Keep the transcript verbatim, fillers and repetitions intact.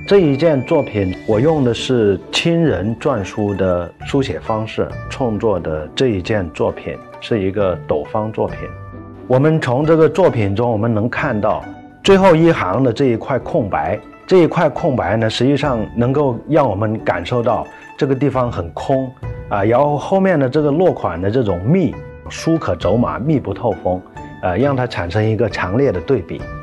这一件作品，我用的是亲人篆书的书写方式创作的这一件作品，是一个斗方作品。我们从这个作品中，我们能看到最后一行的这一块空白，这一块空白呢，实际上能够让我们感受到这个地方很空啊，然后后面的这个落款的这种密，书可走马，密不透风，呃，让它产生一个强烈的对比。